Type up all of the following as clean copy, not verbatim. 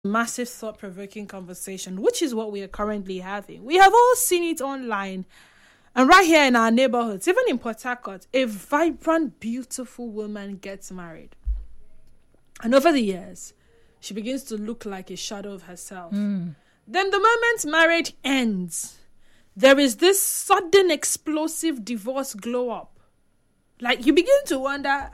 massive thought-provoking conversation, which is what we are currently having. We have all seen it online and right here in our neighborhoods, even in Port Harcourt, a vibrant, beautiful woman gets married. And over the years, she begins to look like a shadow of herself. Then the moment marriage ends, there is this sudden explosive divorce glow up. Like you begin to wonder,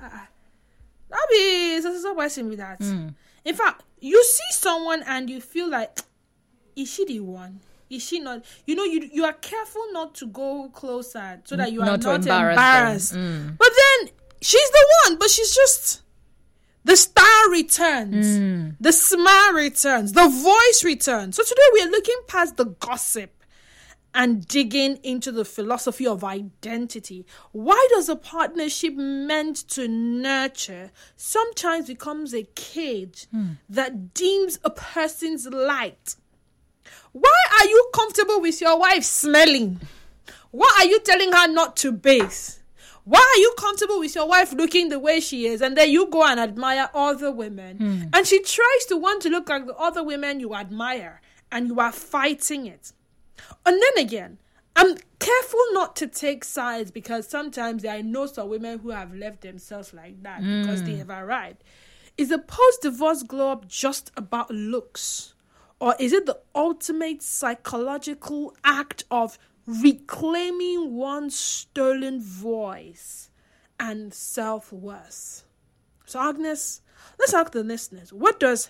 maybe so person with that. In fact, you see someone and you feel like, is she the one? Is she not? You are careful not to go closer so that you are not embarrassed. But then she's the one, but she's just... The star returns. The smile returns. The voice returns. So today we are looking past the gossip and digging into the philosophy of identity. Why does a partnership meant to nurture sometimes becomes a cage that dims a person's light? Why are you comfortable with your wife smelling? Why are you telling her not to bathe? Why are you comfortable with your wife looking the way she is and then you go and admire other women? And she tries to want to look like the other women you admire and you are fighting it. And then again, I'm careful not to take sides because sometimes I know some women who have left themselves like that because they have arrived. Is the post-divorce glow up just about looks? Or is it the ultimate psychological act of reclaiming one's stolen voice and self-worth? So Agnes, let's ask the listeners, why does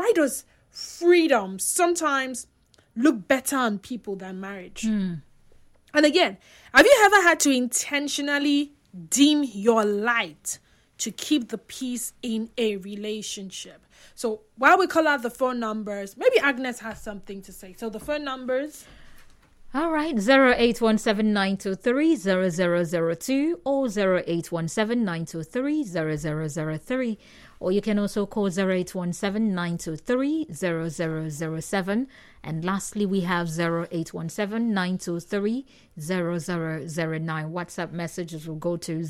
freedom sometimes look better on people than marriage? And again, have you ever had to intentionally dim your light to keep the peace in a relationship? So while we call out the phone numbers, maybe Agnes has something to say. So the phone numbers... All right, 0817-923-0002 or 0817-923-0003. Or you can also call 0817-923-0007. And lastly, we have 0817-923-0009. WhatsApp messages will go to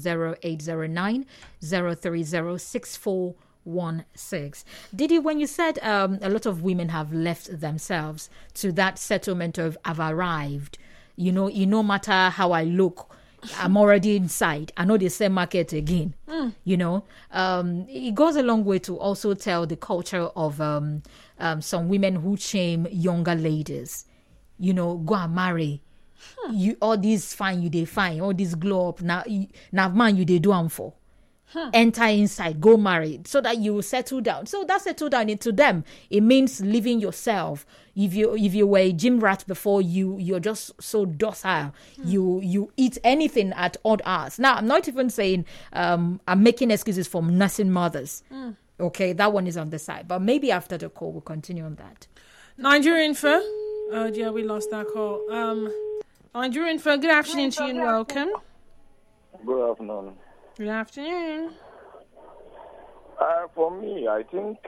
0809-030-6416. Didi, when you said a lot of women have left themselves to that settlement of I've arrived, no matter how I look, I'm already inside. I know the same market again. It goes a long way to also tell the culture of some women who shame younger ladies. Go and marry. You all these fine, you they fine. All this glow up now man you they do am for. Enter inside, go marry, so that you will settle down. So that settle down into them, it means living yourself. If you were a gym rat before, you're just so docile. You eat anything at odd hours. Now, I'm not even saying I'm making excuses for nursing mothers. Okay, that one is on the side. But maybe after the call, we'll continue on that. Nigerian Info. Oh, yeah, we lost that call. Nigerian Info, good afternoon to you and welcome. Good afternoon. Good afternoon. For me, I think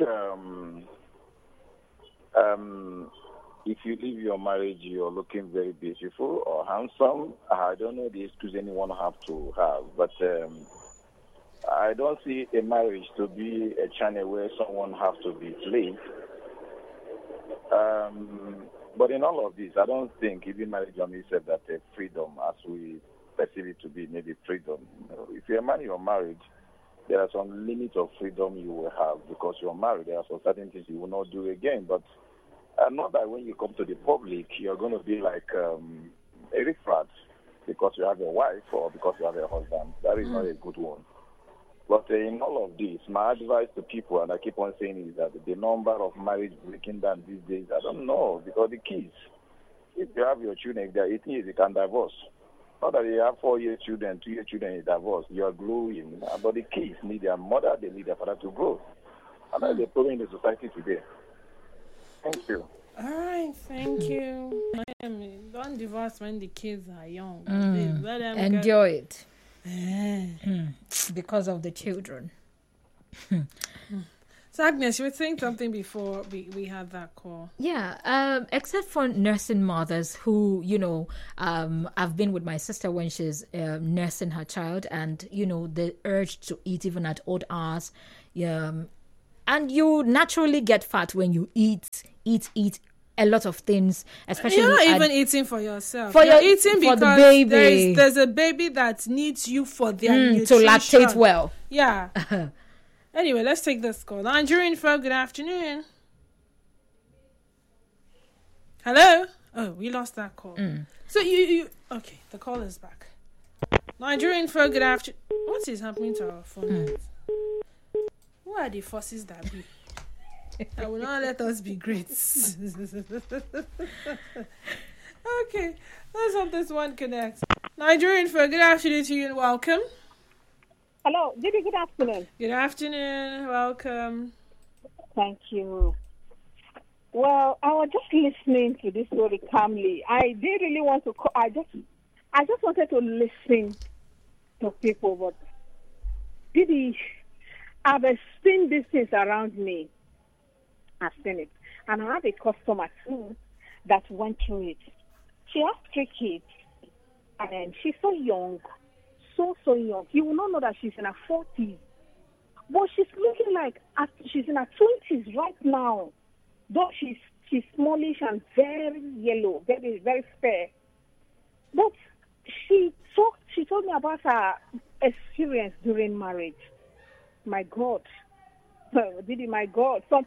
if you leave your marriage, you're looking very beautiful or handsome. I don't know the excuse anyone have to have, but I don't see a marriage to be a channel where someone has to be slave. But in all of this, I don't think even marriage on itself that freedom as we perceive it to be maybe freedom. If you're a man, you're married, there are some limits of freedom you will have because you're married. There are some certain things you will not do again. But not that when you come to the public, you're going to be like a riffraff because you have a wife or because you have a husband. That is not a good one. But in all of this, my advice to people, and I keep on saying, is that the number of marriage breaking down these days, I don't know, because the kids, if you have your children, if they're 18 years, you can divorce. Not that you have 4-year children, 2-year children, you divorce. You are growing. But the kids need their mother, they need their father to grow. And that's the problem in the society today. Thank you. All right, thank you. Don't divorce when the kids are young. Let them enjoy it. Because of the children. So Agnes, you were saying something before we had that call. Yeah, except for nursing mothers who, I've been with my sister when she's nursing her child and, the urge to eat even at odd hours. And you naturally get fat when you eat a lot of things, especially you're not even eating for yourself. You're eating for because the baby. There's a baby that needs you for their to nutrition. lactate well. Yeah. Anyway, let's take this call. Nigerian folk, good afternoon. Hello? Oh, we lost that call. So you okay, the call is back. Nigerian folk, good afternoon. What is happening to our phone? Who are the forces that be? I will not let us be great. Okay, let's hope this one connects. Nigerian folk, good afternoon to you and welcome. Hello, Didi, good afternoon. Good afternoon, welcome. Thank you. Well, I was just listening to this story calmly. I didn't really want to call. I just wanted to listen to people, but Didi, I've seen these things around me. I've seen it. And I have a customer too that went through it. She has 3 kids, and she's so young, so young. You will not know that she's in her 40s. But she's looking like she's in her 20s right now. Though she's smallish and very yellow, very, very fair. But she told me about her experience during marriage. My God. Didi, my God. Some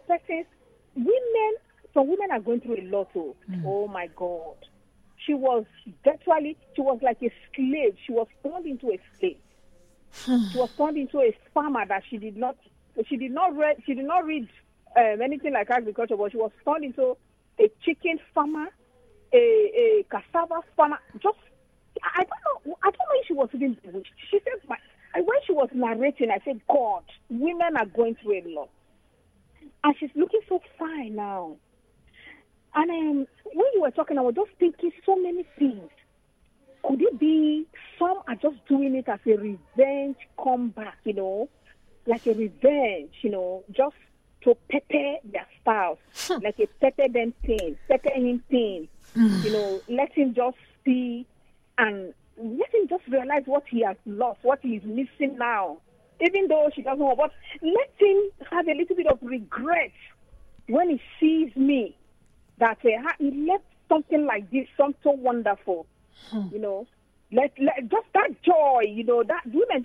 women are going through a lot. Oh my God. She was like a slave. She was turned into a slave. She was turned into a farmer that she did not read anything like agriculture, but she was turned into a chicken farmer, a cassava farmer. I don't know if she was even bewitched. She said, when she was narrating, I said, God, women are going through a lot. And she's looking so fine now. And when you were talking, I was just thinking so many things. Could it be some are just doing it as a revenge comeback, like a revenge, just to pepper their spouse, like a pepper them thing, pepper him thing, let him just see and let him just realize what he has lost, what he is missing now. Even though she doesn't know, but let him have a little bit of regret when he sees me, that he left something like this, something so wonderful, let just that joy, that women